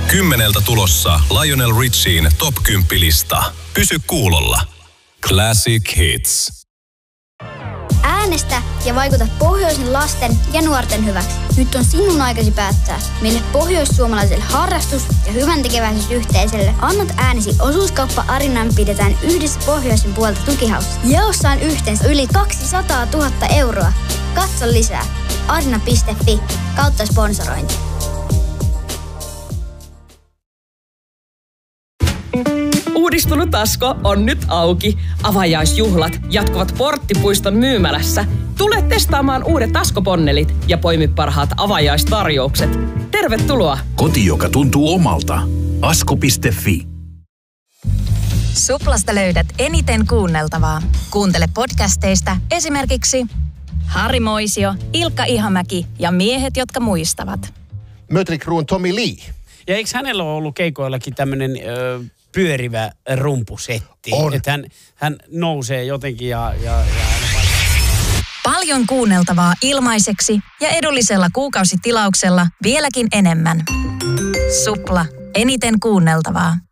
10 tulossa Lionel Richiin Top 10-lista. Pysy kuulolla. Classic Hits. Äänestä ja vaikuta pohjoisen lasten ja nuorten hyväksi. Nyt on sinun aikasi päättää, mille pohjoissuomalaiselle harrastus- ja hyväntekeväisyysyhteisölle annat äänesi. Osuuskauppa Arinan pidetään yhdessä pohjoisen puolta tukihaussa. Jaossa on yhteensä yli 200 000 euroa. Katso lisää. arina.fi/sponsorointi. Uudistunut Asko on nyt auki. Avajaisjuhlat jatkuvat Porttipuiston myymälässä. Tule testaamaan uudet Asko-ponnelit ja poimi parhaat avajaistarjoukset. Tervetuloa! Koti, joka tuntuu omalta. Asko.fi. Suplasta löydät eniten kuunneltavaa. Kuuntele podcasteista esimerkiksi Harri Moisio, Ilkka Ihamäki ja miehet, jotka muistavat. Mötley Cruen Tommy Lee. Ja eikö hänellä ole ollut keikoillakin tämmöinen pyörivä rumpusetti? On. Että hän nousee jotenkin ja Paljon kuunneltavaa ilmaiseksi ja edullisella kuukausitilauksella vieläkin enemmän. Supla. Eniten kuunneltavaa.